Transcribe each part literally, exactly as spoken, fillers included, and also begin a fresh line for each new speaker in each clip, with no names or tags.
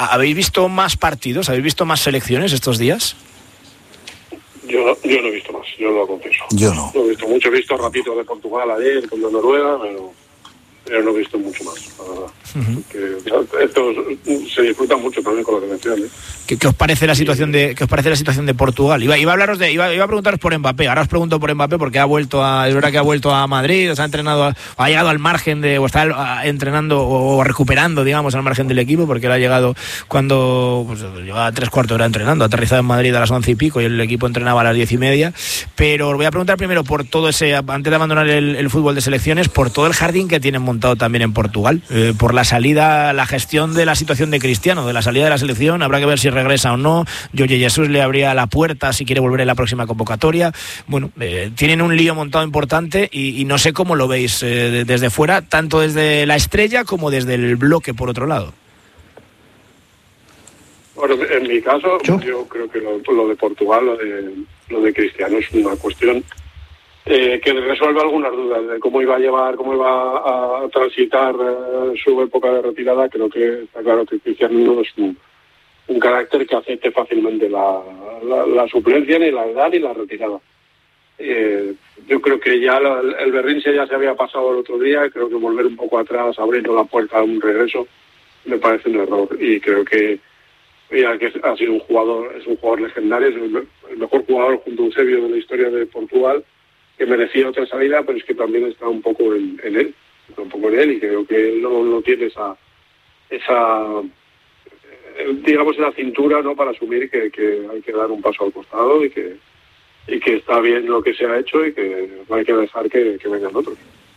¿habéis visto más partidos? ¿Habéis visto más selecciones estos días?
Yo, yo no he visto más, yo lo confieso.
Yo no.
No he visto mucho, he visto ratito de Portugal ayer con Noruega, pero, pero no he visto mucho más, la verdad. Uh-huh. Que, esto se disfruta mucho también con la selección, ¿eh?
¿Qué, ¿Qué os parece la situación de qué os parece la situación de Portugal? Iba, iba a hablaros de iba, iba a preguntaros por Mbappé. Ahora os pregunto por Mbappé porque ha vuelto a es verdad que ha vuelto a Madrid, os ha entrenado, a, ha llegado al margen de o está entrenando o recuperando, digamos, al margen del equipo, porque él ha llegado cuando pues, llevaba tres cuartos de hora entrenando, ha aterrizado en Madrid a las once y pico y el equipo entrenaba a las diez y media. Pero os voy a preguntar primero por todo ese, antes de abandonar el, el fútbol de selecciones, por todo el jardín que tienen montado también en Portugal, eh, por la salida, la gestión de la situación de Cristiano, de la salida de la selección. Habrá que ver si regresa o no. Jorge Jesús le abría la puerta si quiere volver en la próxima convocatoria. Bueno, eh, tienen un lío montado importante y, y no sé cómo lo veis eh, desde fuera, tanto desde la estrella como desde el bloque por otro lado.
Bueno, en mi caso, ¿Yo? yo creo que lo, lo de Portugal, lo de, lo de Cristiano es una cuestión eh, que resuelve algunas dudas de cómo iba a llevar, cómo iba a transitar eh, su época de retirada. Creo que está claro que Cristiano no es un un carácter que acepte fácilmente la, la, la suplencia, ni la edad, ni la retirada. Eh, yo creo que ya la, el berrinche ya se había pasado el otro día, creo que volver un poco atrás, abriendo la puerta a un regreso, me parece un error. Y creo que, ya que ha sido un jugador, es un jugador legendario, es el, el mejor jugador junto a Eusebio de la historia de Portugal, que merecía otra salida, pero es que también está un poco en, en él, está un poco en él, y creo que él no, no tiene esa... esa digamos en la cintura, ¿no?, para asumir que, que hay que dar un paso al costado y que y que está bien lo que se ha hecho y que no hay que dejar que, que vengan otros.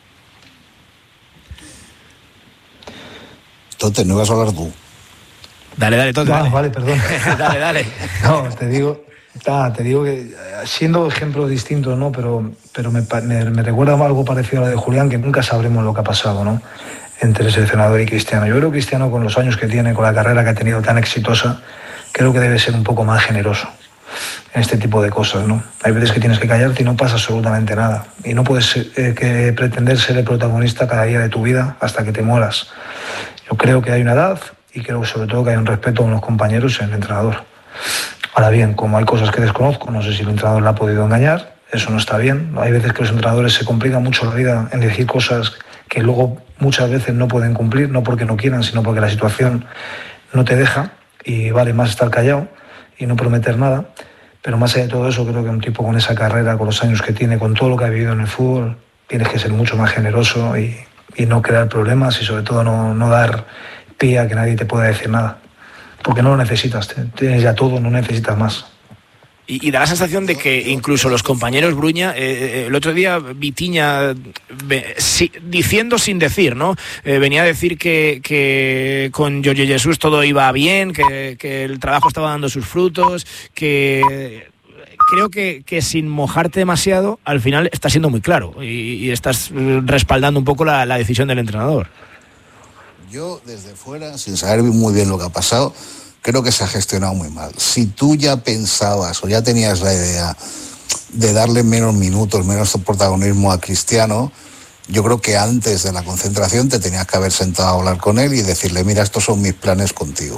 Tote, no vas a hablar tú.
Dale, dale, Tote.
No,
dale.
Vale, perdón.
dale, dale.
No, te digo, ta, te digo que siendo ejemplos distintos, ¿no? Pero, pero me, me, me recuerda algo parecido a la de Julián, que nunca sabremos lo que ha pasado, ¿no?, entre el seleccionador y Cristiano. Yo creo que Cristiano, con los años que tiene, con la carrera que ha tenido tan exitosa, creo que debe ser un poco más generoso en este tipo de cosas, ¿no? Hay veces que tienes que callarte y no pasa absolutamente nada. Y no puedes eh, que pretender ser el protagonista cada día de tu vida hasta que te mueras. Yo creo que hay una edad y creo sobre todo que hay un respeto a unos compañeros en el entrenador. Ahora bien, como hay cosas que desconozco, no sé si el entrenador la ha podido engañar, eso no está bien. Hay veces que los entrenadores se complican mucho la vida en decir cosas que luego muchas veces no pueden cumplir, no porque no quieran, sino porque la situación no te deja, y vale más estar callado y no prometer nada. Pero más allá de todo eso, creo que un tipo con esa carrera, con los años que tiene, con todo lo que ha vivido en el fútbol, tienes que ser mucho más generoso y, y no crear problemas y sobre todo no, no dar pie a que nadie te pueda decir nada. Porque no lo necesitas, tienes ya todo, no necesitas más.
Y, y da la sensación de que incluso los compañeros Bruña, eh, el otro día Vitiña, eh, si, diciendo sin decir, ¿no? Eh, venía a decir que, que con Jorge Jesús todo iba bien, que, que el trabajo estaba dando sus frutos, que creo que, que sin mojarte demasiado, al final está siendo muy claro y, y estás respaldando un poco la, la decisión del entrenador.
Yo, desde fuera, sin saber muy bien lo que ha pasado, creo que se ha gestionado muy mal. Si tú ya pensabas o ya tenías la idea de darle menos minutos, menos protagonismo a Cristiano, yo creo que antes de la concentración te tenías que haber sentado a hablar con él y decirle, mira, estos son mis planes contigo.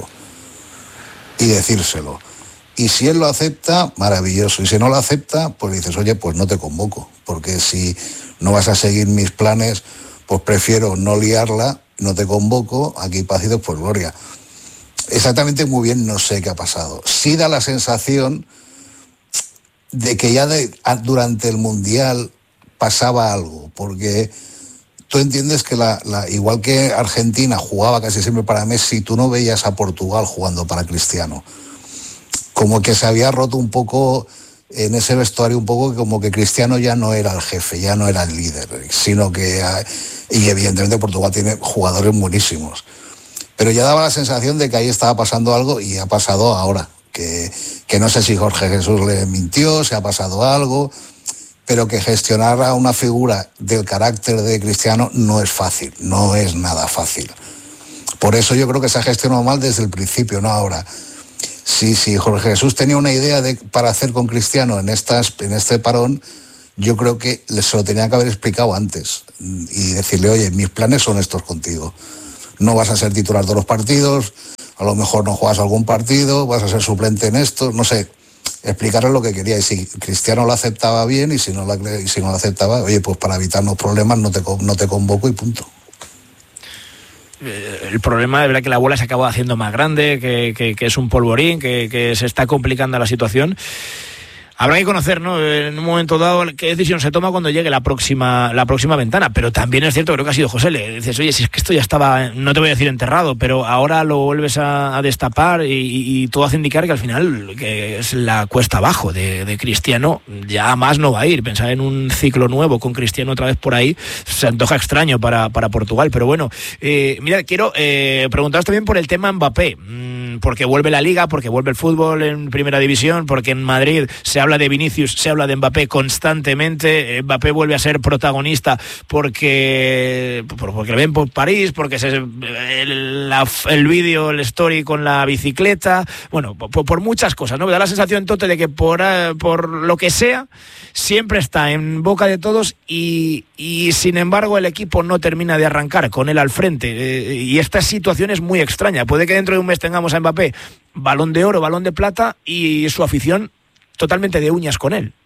Y decírselo. Y si él lo acepta, maravilloso. Y si no lo acepta, pues dices, oye, pues no te convoco. Porque si no vas a seguir mis planes, pues prefiero no liarla, no te convoco, aquí pacitos por gloria. Exactamente muy bien no sé qué ha pasado. Sí da la sensación de que ya de, durante el Mundial pasaba algo, porque tú entiendes que la, la, igual que Argentina jugaba casi siempre para Messi, tú no veías a Portugal jugando para Cristiano. Como que se había roto un poco en ese vestuario, un poco como que Cristiano ya no era el jefe, ya no era el líder, sino que, y evidentemente Portugal tiene jugadores buenísimos. Pero ya daba la sensación de que ahí estaba pasando algo y ha pasado ahora. Que, que no sé si Jorge Jesús le mintió, si ha pasado algo, pero que gestionar a una figura del carácter de Cristiano no es fácil, no es nada fácil. Por eso yo creo que se ha gestionado mal desde el principio, no ahora. Si, si Jorge Jesús tenía una idea de, para hacer con Cristiano en, estas, en este parón, yo creo que se lo tenía que haber explicado antes y decirle, oye, mis planes son estos contigo. No vas a ser titular de los partidos, a lo mejor no juegas algún partido, vas a ser suplente en esto, no sé, explicarle lo que quería. Y si Cristiano lo aceptaba bien, y si no, la, y si no lo aceptaba, oye, pues para evitarnos problemas no te, no te convoco y punto.
El problema es verdad que la bola se acaba haciendo más grande, que, que, que es un polvorín, que, que se está complicando la situación. Habrá que conocer, ¿no?, en un momento dado qué decisión se toma cuando llegue la próxima la próxima ventana, pero también es cierto, creo que ha sido José, le dices, oye, si es que esto ya estaba, no te voy a decir enterrado, pero ahora lo vuelves a, a destapar y, y todo hace indicar que al final que es la cuesta abajo de, de Cristiano, ya más no va a ir. Pensar en un ciclo nuevo con Cristiano otra vez por ahí se antoja extraño para, para Portugal, pero bueno, eh, mira, quiero eh, preguntaros también por el tema Mbappé, porque vuelve la Liga, porque vuelve el fútbol en Primera División, porque en Madrid se habla de Vinicius, se habla de Mbappé constantemente. Mbappé vuelve a ser protagonista porque porque le ven por París, porque se, el, la, el vídeo, el story con la bicicleta, bueno, por, por muchas cosas, ¿no? Me da la sensación, Tote, de que por, por lo que sea, siempre está en boca de todos y, y sin embargo el equipo no termina de arrancar con él al frente, eh, y esta situación es muy extraña. Puede que dentro de un mes tengamos a Mbappé balón de oro, balón de plata y su afición totalmente de uñas con él.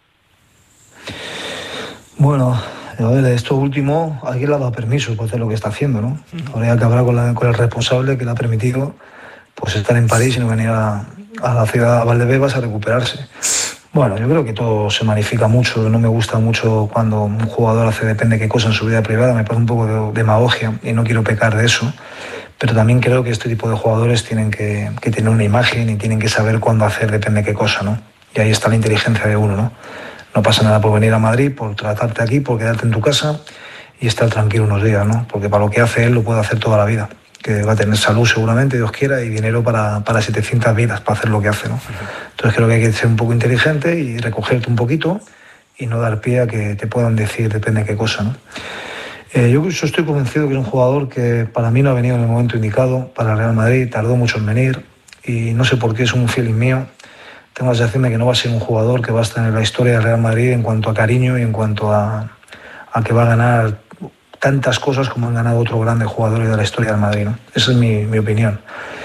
Bueno, a ver, esto último, alguien le ha dado permiso para hacer lo que está haciendo, ¿no? Uh-huh. Ahora ya que hablar con, la, con el responsable que le ha permitido pues estar en París y no venir a, a la ciudad de Valdebebas a recuperarse. Bueno, yo creo que todo se magnifica mucho. No me gusta mucho cuando un jugador hace depende de qué cosa en su vida privada. Me parece un poco de demagogia y no quiero pecar de eso. Pero también creo que este tipo de jugadores tienen que, que tener una imagen y tienen que saber cuándo hacer depende de qué cosa, ¿no? Y ahí está la inteligencia de uno, ¿no? No pasa nada por venir a Madrid, por tratarte aquí, por quedarte en tu casa y estar tranquilo unos días, ¿no? Porque para lo que hace él lo puede hacer toda la vida. Que va a tener salud seguramente, Dios quiera, y dinero para, para setecientas vidas para hacer lo que hace, ¿no? Entonces creo que hay que ser un poco inteligente y recogerte un poquito y no dar pie a que te puedan decir depende de qué cosa, ¿no? Eh, yo, yo estoy convencido que es un jugador que para mí no ha venido en el momento indicado para Real Madrid, tardó mucho en venir y no sé por qué es un feeling mío. Tengo la sensación de que no va a ser un jugador que va a estar en la historia del Real Madrid en cuanto a cariño y en cuanto a, a que va a ganar tantas cosas como han ganado otros grandes jugadores de la historia del Madrid, ¿no? Esa es mi, mi opinión.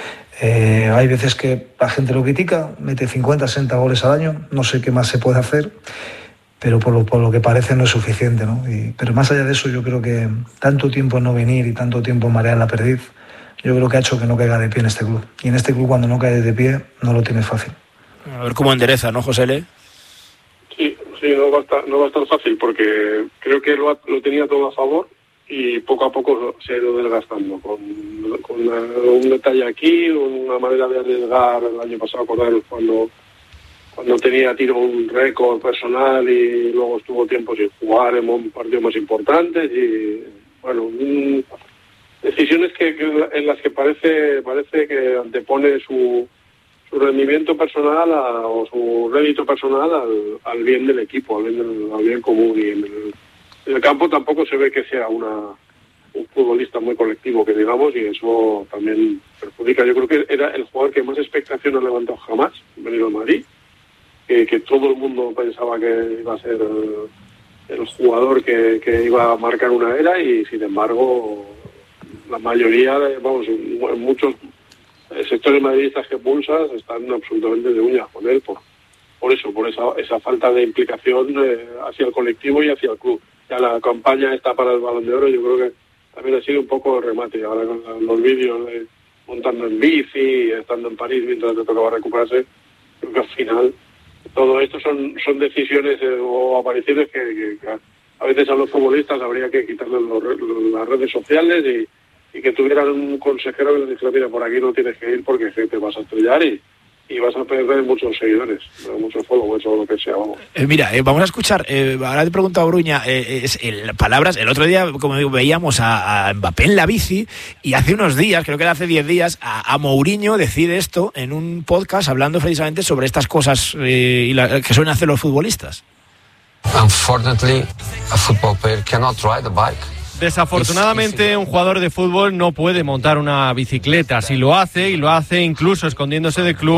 Eh, hay veces que la gente lo critica, mete cincuenta, sesenta goles al año, no sé qué más se puede hacer, pero por lo, por lo que parece no es suficiente, ¿no? Y, pero más allá de eso, yo creo que tanto tiempo en no venir y tanto tiempo en marear la perdiz, yo creo que ha hecho que no caiga de pie en este club. Y en este club, cuando no cae de pie, no lo tiene fácil.
A ver cómo endereza, ¿no, José L?
Sí, sí, no va a estar, no va a estar fácil, porque creo que lo, lo tenía todo a favor y poco a poco se ha ido desgastando, con, con una, un detalle aquí, una manera de arriesgar. El año pasado, acordaros, cuando cuando tenía tiro un récord personal y luego estuvo tiempo sin jugar en partidos más importantes y bueno, un, decisiones que, que en las que parece parece que antepone su su rendimiento personal a, o su rédito personal al, al bien del equipo, al bien, del, al bien común. Y en el, en el campo tampoco se ve que sea una un futbolista muy colectivo, que digamos, y eso también perjudica. Yo creo que era el jugador que más expectación ha levantado jamás venido a Madrid. Que, que todo el mundo pensaba que iba a ser el, el jugador que, que iba a marcar una era y sin embargo la mayoría, vamos, en muchos sectores madridistas que pulsas están absolutamente de uñas con él por, por eso, por esa, esa falta de implicación eh, hacia el colectivo y hacia el club. Ya la campaña está para el Balón de Oro, yo creo que también ha sido un poco remate. Ahora con los vídeos de montando en bici, estando en París mientras le tocaba recuperarse, creo que al final todo esto son son decisiones eh, o apariciones que, que, que a veces a los futbolistas habría que quitarles los, las redes sociales y, y que tuvieran un consejero que les dijera, mira, por aquí no tienes que ir porque te vas a estrellar y, y vas a perder muchos seguidores, muchos followers o lo que sea, vamos.
Eh, mira, eh, vamos a escuchar, eh, ahora te he preguntado a Bruña, eh, es, el, palabras, el otro día, como veíamos a, a Mbappé en la bici, y hace unos días, creo que era hace diez días, a, a Mourinho decide esto en un podcast hablando precisamente sobre estas cosas eh, y la, que suelen hacer los futbolistas.
Unfortunately, a football player cannot ride a bike.
Desafortunadamente, un jugador de fútbol no puede montar una bicicleta. Si lo hace, y lo hace incluso escondiéndose del club,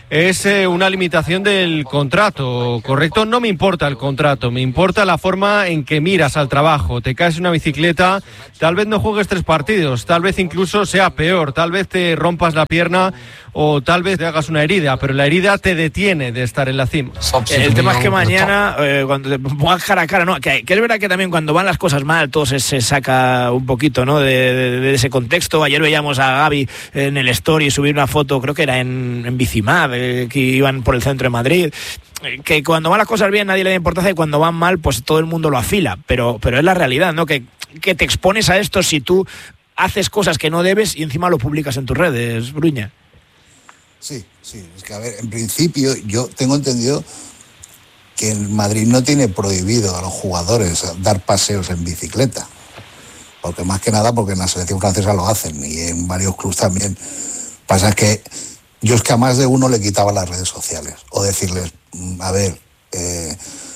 es eh, una limitación del contrato, ¿correcto? No me importa el contrato, me importa la forma en que miras al trabajo. Te caes en una bicicleta, tal vez no juegues tres partidos, tal vez incluso sea peor, tal vez te rompas la pierna o tal vez te hagas una herida, pero la herida te detiene de estar en la cima.
El tema es que mañana, eh, cuando te pongas cara a cara, ¿no? Que, que es verdad que también cuando van las cosas mal, todo se, se saca un poquito, ¿no? De, de, de ese contexto. Ayer veíamos a Gavi en el story subir una foto, creo que era en, en Bicimad, eh, que iban por el centro de Madrid. Que cuando van las cosas bien nadie le da importancia y cuando van mal, pues todo el mundo lo afila. Pero, pero es la realidad, ¿no? Que, que te expones a esto si tú haces cosas que no debes y encima lo publicas en tus redes, Bruña.
Sí, sí, es que a ver, en principio yo tengo entendido que el Madrid no tiene prohibido a los jugadores dar paseos en bicicleta, porque más que nada porque en la selección francesa lo hacen y en varios clubes también. Pasa que yo es que a más de uno le quitaba las redes sociales o decirles, a ver, eh,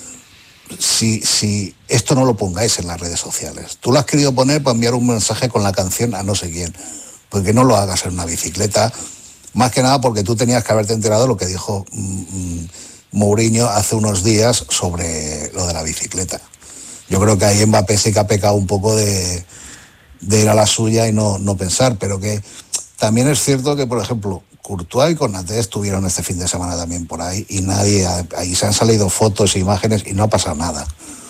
si, si esto no lo pongáis en las redes sociales, tú lo has querido poner para enviar un mensaje con la canción a no sé quién, porque no lo hagas en una bicicleta. Más que nada porque tú tenías que haberte enterado de lo que dijo mmm, Mourinho hace unos días sobre lo de la bicicleta. Yo creo que ahí Mbappé sí que ha pecado un poco de, de ir a la suya y no, no pensar, pero que también es cierto que, por ejemplo, Courtois y Konaté estuvieron este fin de semana también por ahí y nadie, ahí se han salido fotos e imágenes y no ha pasado nada.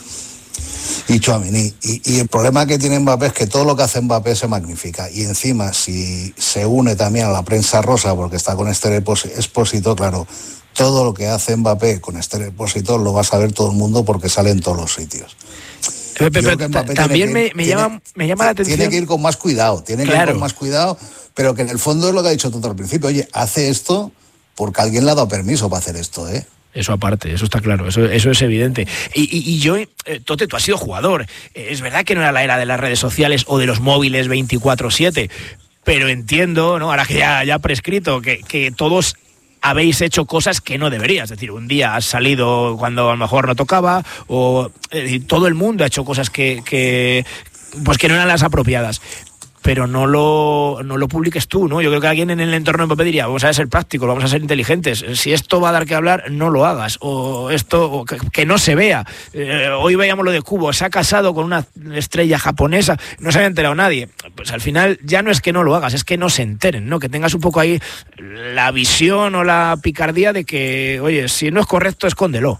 Y Tchouaméni. Y, y el problema que tiene Mbappé es que todo lo que hace Mbappé se magnifica. Y encima, si se une también a la prensa rosa, porque está con Esther Expósito, claro, todo lo que hace Mbappé con Esther Expósito lo va a saber todo el mundo porque sale en todos los sitios.
Pero, pero, pero también me, me, llama, me llama la atención.
Tiene que ir con más cuidado, tiene
claro.
que ir con más cuidado, pero que en el fondo es lo que ha dicho tú al principio. Oye, hace esto porque alguien le ha dado permiso para hacer esto, ¿eh?
Eso aparte, eso está claro, eso, eso es evidente. Y, y, y yo, eh, Tote, tú has sido jugador. Eh, es verdad que no era la era de las redes sociales o de los móviles veinticuatro siete, pero entiendo, ¿no? Ahora que ya, ya prescrito, que, que todos habéis hecho cosas que no deberías. Es decir, un día has salido cuando a lo mejor no tocaba, o eh, todo el mundo ha hecho cosas que, que, pues que no eran las apropiadas. Pero no lo, no lo publiques tú, ¿no? Yo creo que alguien en el entorno de Mbappé diría, vamos a ser prácticos, vamos a ser inteligentes. Si esto va a dar que hablar, no lo hagas. O esto, o que, que no se vea. Eh, hoy veíamos lo de Kubo, se ha casado con una estrella japonesa, no se había enterado nadie. Pues al final ya no es que no lo hagas, es que no se enteren, ¿no? Que tengas un poco ahí la visión o la picardía de que, oye, si no es correcto, escóndelo.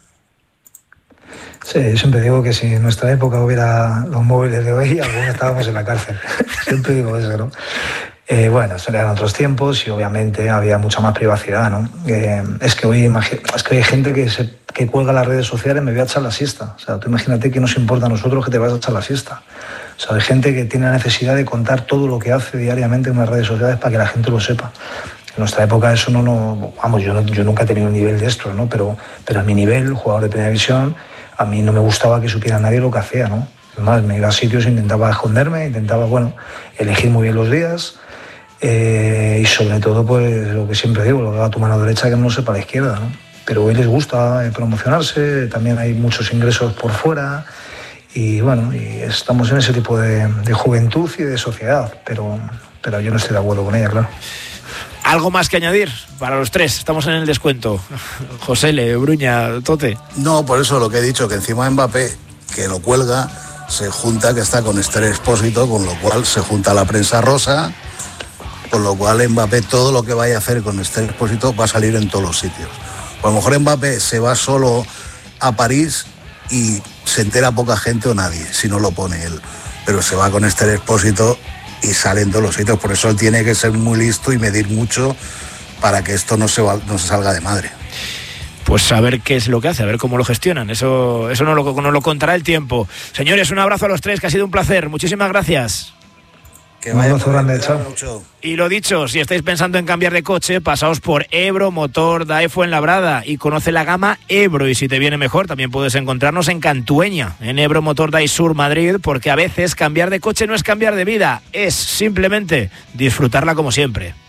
Sí, yo siempre digo que si en nuestra época hubiera los móviles de hoy, algunos estábamos en la cárcel. Siempre digo eso, ¿no? Eh, bueno, eran otros tiempos y obviamente había mucha más privacidad, ¿no? Eh, es que hoy es que hay gente que, se, que cuelga las redes sociales, me voy a echar la siesta. O sea, tú imagínate que nos importa a nosotros que te vas a echar la siesta. O sea, hay gente que tiene la necesidad de contar todo lo que hace diariamente en las redes sociales para que la gente lo sepa. En nuestra época eso no, no vamos, yo, no, yo nunca he tenido un nivel de esto, ¿no? Pero, pero a mi nivel, jugador de primera división, a mí no me gustaba que supiera nadie lo que hacía, ¿no? Además, me iba a sitios, intentaba esconderme, intentaba, bueno, elegir muy bien los días eh, y sobre todo, pues, lo que siempre digo, lo que haga tu mano derecha que no sepa la izquierda, ¿no? Pero hoy les gusta eh, promocionarse, también hay muchos ingresos por fuera y, bueno, y estamos en ese tipo de, de juventud y de sociedad, pero, pero yo no estoy de acuerdo con ella, claro.
¿Algo más que añadir para los tres? Estamos en el descuento. Josele, Bruña, Tote.
No, por eso lo que he dicho, que encima Mbappé, que lo cuelga, se junta, que está con Esther Expósito, con lo cual se junta la prensa rosa, con lo cual Mbappé todo lo que vaya a hacer con Esther Expósito va a salir en todos los sitios. O a lo mejor Mbappé se va solo a París y se entera poca gente o nadie, si no lo pone él. Pero se va con Esther Expósito y sale en todos los sitios, por eso él tiene que ser muy listo y medir mucho para que esto no se, va, no se salga de madre.
Pues a ver qué es lo que hace, a ver cómo lo gestionan, eso, eso no lo, no lo contará el tiempo. Señores, un abrazo a los tres, que ha sido un placer, muchísimas gracias.
Que vaya un grande, chao.
Y lo dicho, si estáis pensando en cambiar de coche, pasaos por Ebro Motor Dae Fuenlabrada y conoce la gama Ebro, y si te viene mejor también puedes encontrarnos en Cantueña, en Ebro Motor Dae Sur Madrid, porque a veces cambiar de coche no es cambiar de vida, es simplemente disfrutarla como siempre.